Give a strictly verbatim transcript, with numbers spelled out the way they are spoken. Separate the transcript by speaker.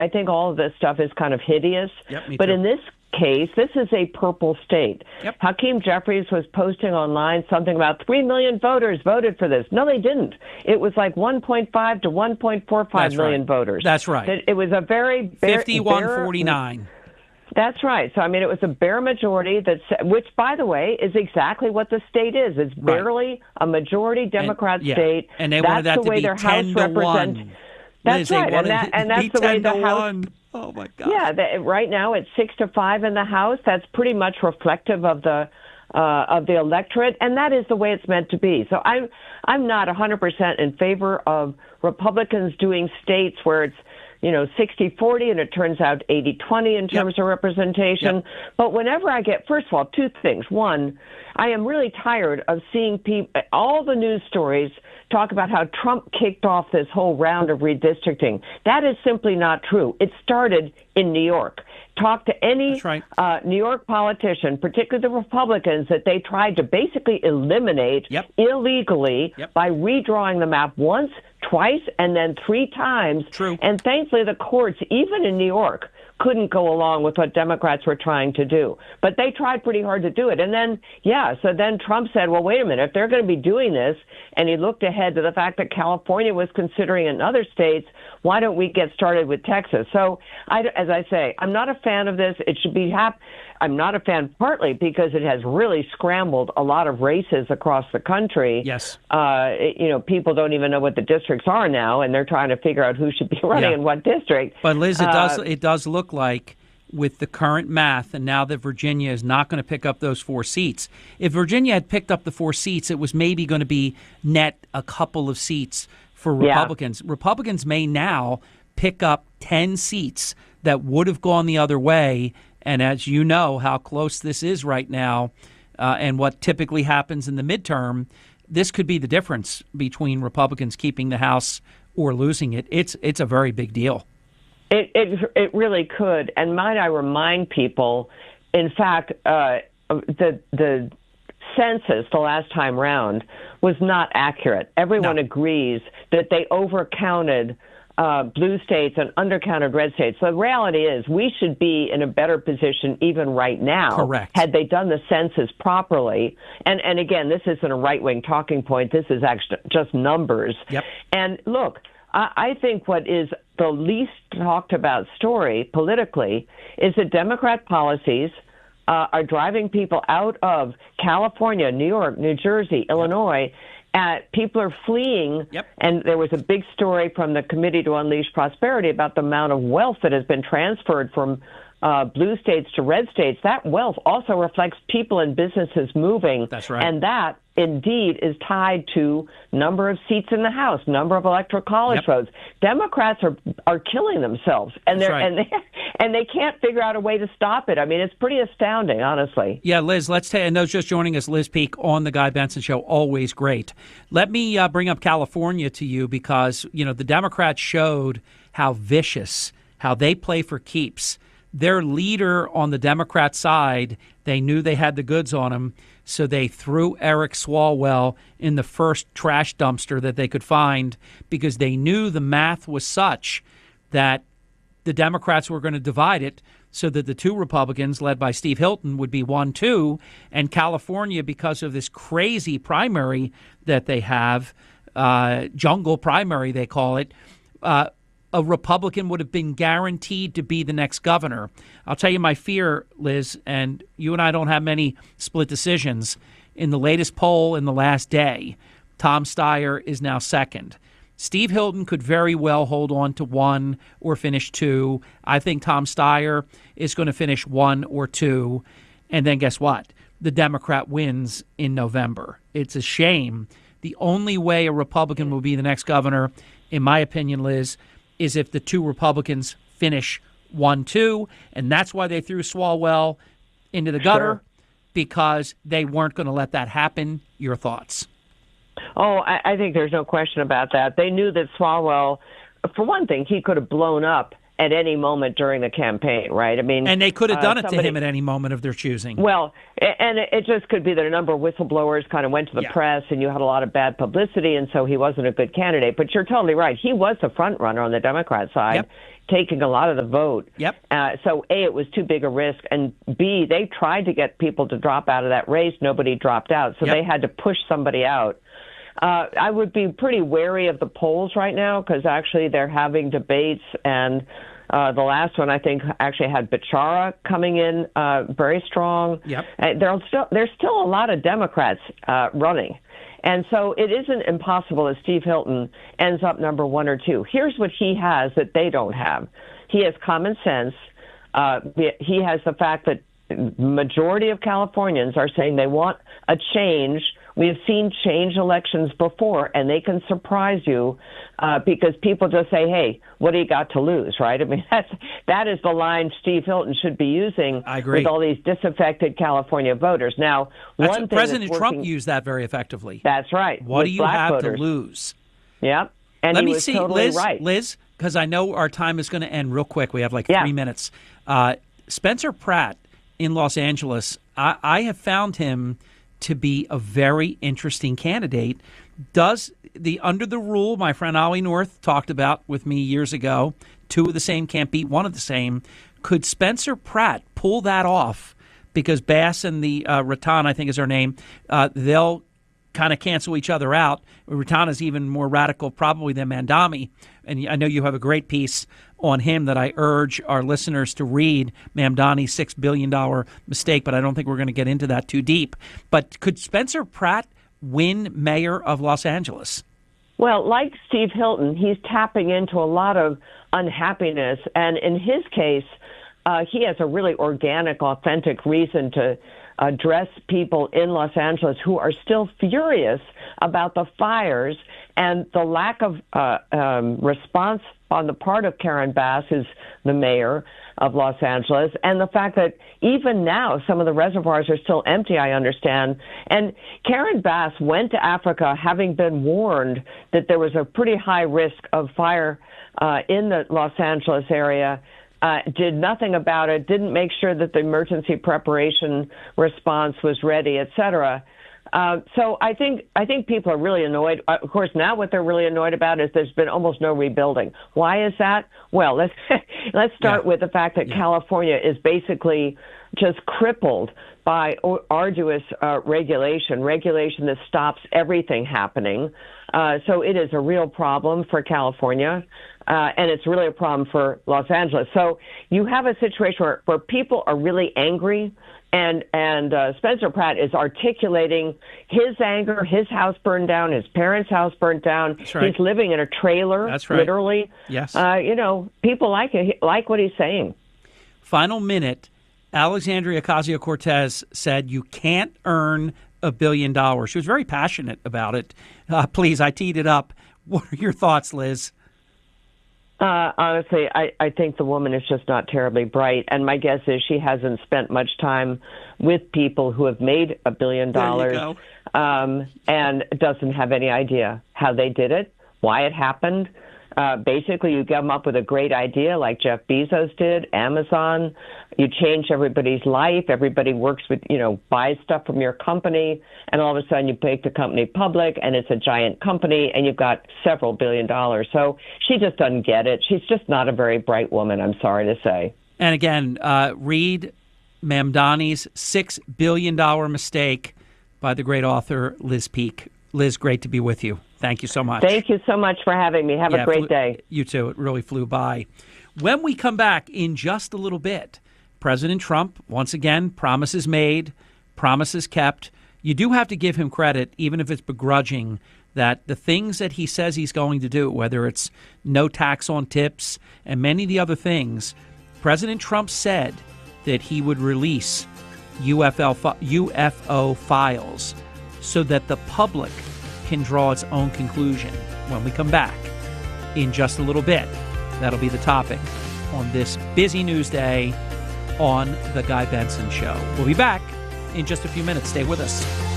Speaker 1: I think all of this stuff is kind of hideous.
Speaker 2: Yep, me
Speaker 1: but
Speaker 2: too.
Speaker 1: in this case, this is a purple state.
Speaker 2: Yep.
Speaker 1: Hakeem Jeffries was posting online something about three million voters voted for this. No, they didn't. It was like one point five to one point four five
Speaker 2: That's
Speaker 1: million
Speaker 2: right.
Speaker 1: voters.
Speaker 2: That's right.
Speaker 1: It, it was a very bare,
Speaker 2: fifty-one
Speaker 1: bare,
Speaker 2: forty-nine.
Speaker 1: That's right. So, I mean, it was a bare majority, that's, which, by the way, is exactly what the state is. It's
Speaker 2: Right.
Speaker 1: barely a majority Democrat
Speaker 2: and, yeah.
Speaker 1: state.
Speaker 2: And they
Speaker 1: that's
Speaker 2: wanted that
Speaker 1: the
Speaker 2: to
Speaker 1: way
Speaker 2: be
Speaker 1: their
Speaker 2: ten
Speaker 1: House
Speaker 2: to
Speaker 1: represent-
Speaker 2: one.
Speaker 1: That's
Speaker 2: Liz, they
Speaker 1: right, and,
Speaker 2: wanted
Speaker 1: that,
Speaker 2: it
Speaker 1: and
Speaker 2: to
Speaker 1: that's
Speaker 2: be
Speaker 1: the way
Speaker 2: ten
Speaker 1: the
Speaker 2: to
Speaker 1: House.
Speaker 2: one. Oh my God.
Speaker 1: Yeah, the, right now it's six to five in the House. That's pretty much reflective of the uh, of the electorate, and that is the way it's meant to be. So I'm I'm not one hundred percent in favor of Republicans doing states where it's, you know, sixty forty and it turns out eighty twenty in terms
Speaker 2: Yep.
Speaker 1: of representation.
Speaker 2: Yep.
Speaker 1: But whenever I get, first of all, two things. One, I am really tired of seeing people, all the news stories talk about how Trump kicked off this whole round of redistricting. That is simply not true. It started in New York. Talk to any
Speaker 2: That's right.
Speaker 1: uh, New York politician, particularly the Republicans, that they tried to basically eliminate
Speaker 2: Yep.
Speaker 1: illegally
Speaker 2: Yep.
Speaker 1: by redrawing the map once, twice, and then three times.
Speaker 2: True.
Speaker 1: And thankfully, the courts, even in New York, couldn't go along with what Democrats were trying to do. But they tried pretty hard to do it. And then, yeah, so then Trump said, well, wait a minute, if they're going to be doing this, and he looked ahead to the fact that California was considering it in other states, why don't we get started with Texas? So, I, as I say, I'm not a fan of this. It should be hap- I'm not a fan partly because it has really scrambled a lot of races across the country.
Speaker 2: Yes.
Speaker 1: Uh, it- you know, people don't even know what the districts are now, and they're trying to figure out who should be running
Speaker 2: Yeah.
Speaker 1: in what district.
Speaker 2: But Liz, it does
Speaker 1: Uh,
Speaker 2: it does look like with the current math, and now that Virginia is not going to pick up those four seats. If Virginia had picked up the four seats, it was maybe going to be net a couple of seats for
Speaker 1: Yeah.
Speaker 2: Republicans. Republicans may now pick up ten seats that would have gone the other way. And as you know how close this is right now, uh, and what typically happens in the midterm, this could be the difference between Republicans keeping the House or losing it. It's it's a very big deal.
Speaker 1: It, it it really could. And might I remind people, in fact, uh, the the census the last time round was not accurate. Everyone
Speaker 2: No.
Speaker 1: agrees that they overcounted uh, blue states and undercounted red states. So the reality is we should be in a better position even right now.
Speaker 2: Correct.
Speaker 1: Had they done the census properly. And, and again, this isn't a right-wing talking point. This is actually just numbers.
Speaker 2: Yep.
Speaker 1: And look, I, I think what is the least talked about story politically is that Democrat policies uh, are driving people out of California, New York, New Jersey, Illinois. Uh, people are fleeing,
Speaker 2: Yep.
Speaker 1: and there was a big story from the Committee to Unleash Prosperity about the amount of wealth that has been transferred from uh, blue states to red states. That wealth also reflects people and businesses moving.
Speaker 2: That's right.
Speaker 1: And that, indeed, is tied to number of seats in the House, number of electoral college
Speaker 2: Yep.
Speaker 1: votes. Democrats are are killing themselves, and
Speaker 2: That's
Speaker 1: they're
Speaker 2: right.
Speaker 1: and they and they can't figure out a way to stop it. I mean, it's pretty astounding, honestly.
Speaker 2: Yeah, Liz, let's take, and those just joining us, Liz Peek on the Guy Benson Show, always great. Let me uh, bring up California to you because, you know, the Democrats showed how vicious, how they play for keeps. Their leader on the Democrat side, they knew they had the goods on him, so they threw Eric Swalwell in the first trash dumpster that they could find because they knew the math was such that the Democrats were going to divide it so that the two Republicans, led by Steve Hilton, would be one two. And California, because of this crazy primary that they have, uh, jungle primary, they call it, uh, a Republican would have been guaranteed to be the next governor. I'll tell you my fear, Liz, and you and I don't have many split decisions. In the latest poll in the last day, Tom Steyer is now second. Steve Hilton could very well hold on to one or finish two. I think Tom Steyer is going to finish one or two. And then guess what? The Democrat wins in November. It's a shame. The only way a Republican will be the next governor, in my opinion, Liz, is if the two Republicans finish one two. And that's why they threw Swalwell into the gutter,
Speaker 1: Sure.
Speaker 2: because they weren't going to let that happen. Your thoughts?
Speaker 1: Oh, I, I think there's no question about that. They knew that Swalwell, for one thing, he could have blown up at any moment during the campaign, right? I mean,
Speaker 2: and they could have done
Speaker 1: uh,
Speaker 2: it
Speaker 1: somebody,
Speaker 2: to him at any moment of their choosing.
Speaker 1: Well, and it just could be that a number of whistleblowers kind of went to the
Speaker 2: yeah.
Speaker 1: press, and you had a lot of bad publicity, and so he wasn't a good candidate. But you're totally right; he was the front runner on the Democrat side,
Speaker 2: yep.
Speaker 1: taking a lot of the vote.
Speaker 2: Yep.
Speaker 1: Uh, so A, it was too big a risk, and B, they tried to get people to drop out of that race. Nobody dropped out, so
Speaker 2: yep.
Speaker 1: they had to push somebody out. Uh, I would be pretty wary of the polls right now because actually they're having debates, and uh, the last one I think actually had Bechara coming in uh, very strong.
Speaker 2: Yep.
Speaker 1: Uh, there's still there's still a lot of Democrats uh, running, and so it isn't impossible that Steve Hilton ends up number one or two. Here's what he has that they don't have: he has common sense. Uh, he has the fact that majority of Californians are saying they want a change. We have seen change elections before, and they can surprise you uh, because people just say, hey, what do you got to lose, right? I mean, that's, that is the line Steve Hilton should be using
Speaker 2: I agree.
Speaker 1: with all these disaffected California voters. Now,
Speaker 2: that's
Speaker 1: one
Speaker 2: what
Speaker 1: thing
Speaker 2: President
Speaker 1: that's
Speaker 2: Trump
Speaker 1: working,
Speaker 2: used that very effectively.
Speaker 1: That's right.
Speaker 2: What do you have
Speaker 1: voters.
Speaker 2: to lose?
Speaker 1: Yep. And
Speaker 2: Let
Speaker 1: he
Speaker 2: me
Speaker 1: was
Speaker 2: see,
Speaker 1: totally
Speaker 2: Liz,
Speaker 1: right.
Speaker 2: Liz, because I know our time is going to end real quick. We have like
Speaker 1: yeah.
Speaker 2: three minutes. Uh, Spencer Pratt in Los Angeles, I, I have found him to be a very interesting candidate. Does the under the rule my friend Ollie North talked about with me years ago, two of the same can't beat one of the same, could Spencer Pratt pull that off? Because Bass and the uh, Rattan, I think is her name, uh, they'll kind of cancel each other out. Rattan is even more radical probably than Mamdani. And I know you have a great piece on him that I urge our listeners to read, Mamdani's six billion dollars mistake, but I don't think we're going to get into that too deep. But could Spencer Pratt win mayor of Los Angeles?
Speaker 1: Well, like Steve Hilton, he's tapping into a lot of unhappiness. And in his case, uh, he has a really organic, authentic reason to address people in Los Angeles who are still furious about the fires and the lack of uh, um, response on the part of Karen Bass, who's the mayor of Los Angeles, and the fact that even now some of the reservoirs are still empty, I understand. And Karen Bass went to Africa having been warned that there was a pretty high risk of fire uh, in the Los Angeles area. Uh, did nothing about it, didn't make sure that the emergency preparation response was ready, et cetera. Uh, so I think I think people are really annoyed. Uh, of course, now what they're really annoyed about is there's been almost no rebuilding. Why is that? Well, let's let's start
Speaker 2: yeah.
Speaker 1: with the fact that yeah. California is basically just crippled by arduous uh, regulation, regulation that stops everything happening. Uh, so it is a real problem for California. Uh, and it's really a problem for Los Angeles. So you have a situation where, where people are really angry, and and uh, Spencer Pratt is articulating his anger. His house burned down. His parents' house burned down.
Speaker 2: That's right.
Speaker 1: He's living in a trailer,
Speaker 2: That's right.
Speaker 1: literally.
Speaker 2: Yes.
Speaker 1: Uh, you know, people like it, like what he's saying.
Speaker 2: Final minute. Alexandria Ocasio-Cortez said you can't earn a billion dollars. She was very passionate about it. Uh, please, I teed it up. What are your thoughts, Liz?
Speaker 1: Uh, honestly, I, I think the woman is just not terribly bright. And my guess is she hasn't spent much time with people who have made a billion dollars um, and doesn't have any idea how they did it, why it happened. Uh, basically, you come up with a great idea like Jeff Bezos did, Amazon. You change everybody's life. Everybody works with, you know, buys stuff from your company. And all of a sudden you make the company public and it's a giant company and you've got several billion dollars. So she just doesn't get it. She's just not a very bright woman, I'm sorry to say.
Speaker 2: And again, uh, read Mamdani's six billion dollars mistake by the great author Liz Peek. Liz, great to be with you. Thank you so much.
Speaker 1: Thank you so much for having me. Have
Speaker 2: yeah,
Speaker 1: a great
Speaker 2: flew,
Speaker 1: day.
Speaker 2: You too. It really flew by. When we come back in just a little bit, President Trump, once again, promises made, promises kept. You do have to give him credit, even if it's begrudging, that the things that he says he's going to do, whether it's no tax on tips and many of the other things, President Trump said that he would release U F O files so that the public can draw its own conclusion. When we come back in just a little bit, that'll be the topic on this busy news day on The Guy Benson Show. We'll be back in just a few minutes. Stay with us.